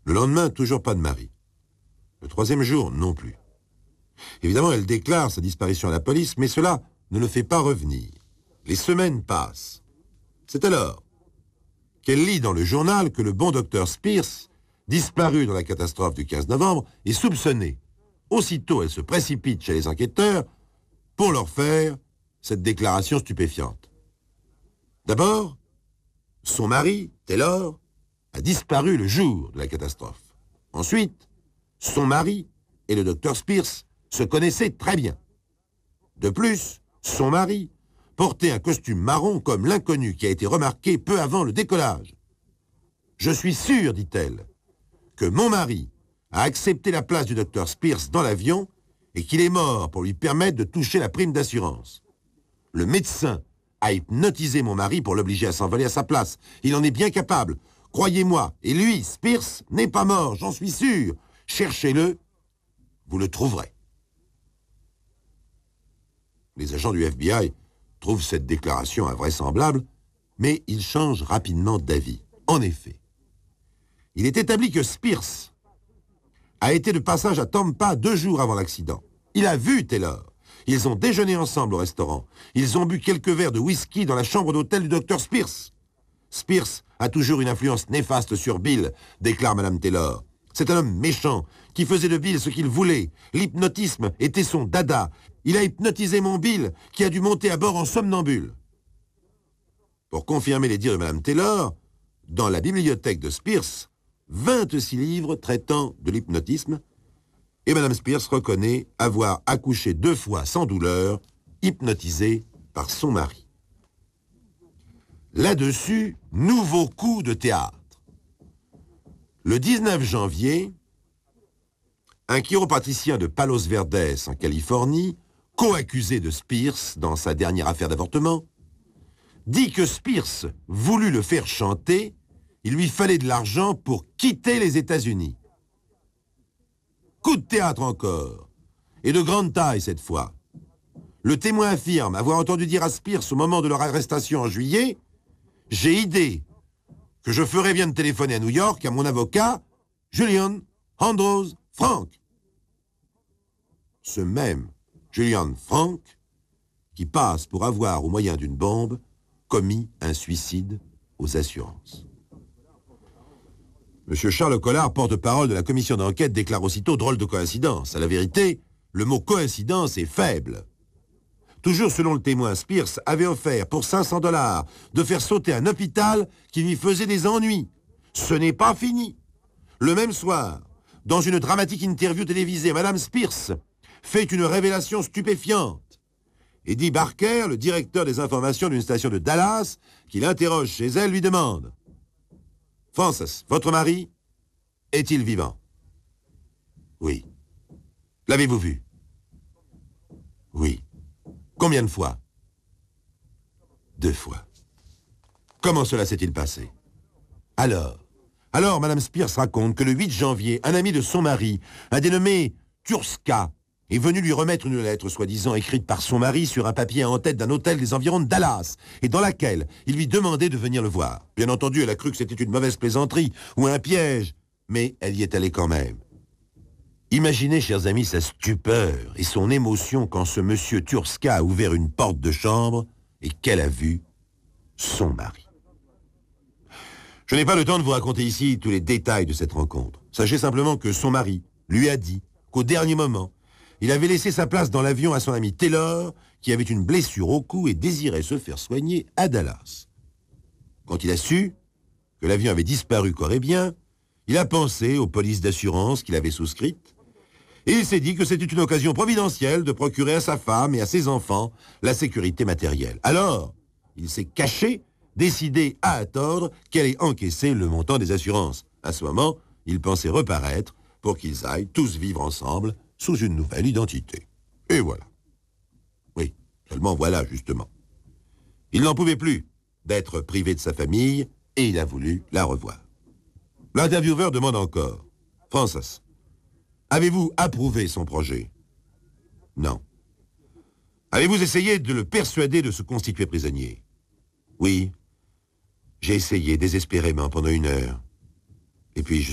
Le lendemain, toujours pas de Marie. Le troisième jour, non plus. Évidemment, elle déclare sa disparition à la police, mais cela ne le fait pas revenir. Les semaines passent. C'est alors qu'elle lit dans le journal que le bon docteur Spears, disparu dans la catastrophe du 15 novembre, est soupçonné. Aussitôt, elle se précipite chez les enquêteurs pour leur faire cette déclaration stupéfiante. D'abord, son mari, Taylor, a disparu le jour de la catastrophe. Ensuite, son mari et le docteur Spears se connaissaient très bien. De plus, son mari portait un costume marron comme l'inconnu qui a été remarqué peu avant le décollage. « Je suis sûr, dit-elle, que mon mari a accepté la place du docteur Spears dans l'avion et qu'il est mort pour lui permettre de toucher la prime d'assurance. Le médecin a hypnotisé mon mari pour l'obliger à s'envoler à sa place. Il en est bien capable. Croyez-moi, et lui, Spears, n'est pas mort, j'en suis sûr. Cherchez-le, vous le trouverez. » Les agents du FBI trouvent cette déclaration invraisemblable, mais ils changent rapidement d'avis. En effet, il est établi que Spears a été de passage à Tampa 2 jours avant l'accident. Il a vu Taylor. Ils ont déjeuné ensemble au restaurant. Ils ont bu quelques verres de whisky dans la chambre d'hôtel du docteur Spears. Spears a toujours une influence néfaste sur Bill, déclare Madame Taylor. C'est un homme méchant qui faisait de Bill ce qu'il voulait. L'hypnotisme était son dada. Il a hypnotisé mon Bill qui a dû monter à bord en somnambule. Pour confirmer les dires de Madame Taylor, dans la bibliothèque de Spears, 26 livres traitant de l'hypnotisme, et Madame Spears reconnaît avoir accouché 2 fois sans douleur, hypnotisée par son mari. Là-dessus, nouveau coup de théâtre. Le 19 janvier, un chiropraticien de Palos Verdes, en Californie, co-accusé de Spears dans sa dernière affaire d'avortement, dit que Spears voulut le faire chanter, il lui fallait de l'argent pour quitter les États-Unis. Coup de théâtre encore, et de grande taille cette fois. Le témoin affirme avoir entendu dire à Spears au moment de leur arrestation en juillet « J'ai idée que je ferais bien de téléphoner à New York à mon avocat, Julian Andrews Frank. » Ce même Julian Frank qui passe pour avoir, au moyen d'une bombe, commis un suicide aux assurances. M. Charles Collard, porte-parole de la commission d'enquête, déclare aussitôt « drôle de coïncidence ». À la vérité, le mot « coïncidence » est faible. Toujours selon le témoin, Spears avait offert pour 500 $ de faire sauter un hôpital qui lui faisait des ennuis. Ce n'est pas fini. Le même soir, dans une dramatique interview télévisée, Madame Spears fait une révélation stupéfiante. Eddie Barker, le directeur des informations d'une station de Dallas, qui l'interroge chez elle, lui demande « Frances, votre mari, est-il vivant ?»« Oui. »« L'avez-vous vu ?»« Oui. » « Combien de fois ?»« 2 fois. »« Comment cela s'est-il passé ?» Alors, Madame Spears raconte que le 8 janvier, un ami de son mari, un dénommé Turska, est venu lui remettre une lettre soi-disant écrite par son mari sur un papier en tête d'un hôtel des environs de Dallas, et dans laquelle il lui demandait de venir le voir. Bien entendu, elle a cru que c'était une mauvaise plaisanterie ou un piège, mais elle y est allée quand même. Imaginez, chers amis, sa stupeur et son émotion quand ce monsieur Turska a ouvert une porte de chambre et qu'elle a vu son mari. Je n'ai pas le temps de vous raconter ici tous les détails de cette rencontre. Sachez simplement que son mari lui a dit qu'au dernier moment, il avait laissé sa place dans l'avion à son ami Taylor, qui avait une blessure au cou et désirait se faire soigner à Dallas. Quand il a su que l'avion avait disparu corps et bien, il a pensé aux polices d'assurance qu'il avait souscrites, et il s'est dit que c'était une occasion providentielle de procurer à sa femme et à ses enfants la sécurité matérielle. Alors, il s'est caché, décidé à attendre qu'elle ait encaissé le montant des assurances. À ce moment, il pensait reparaître pour qu'ils aillent tous vivre ensemble sous une nouvelle identité. Et voilà. Oui, seulement voilà, justement. Il n'en pouvait plus d'être privé de sa famille et il a voulu la revoir. L'intervieweur demande encore « Frances, avez-vous approuvé son projet ?»« Non. »« Avez-vous essayé de le persuader de se constituer prisonnier ?»« Oui. J'ai essayé désespérément pendant 1 heure. Et puis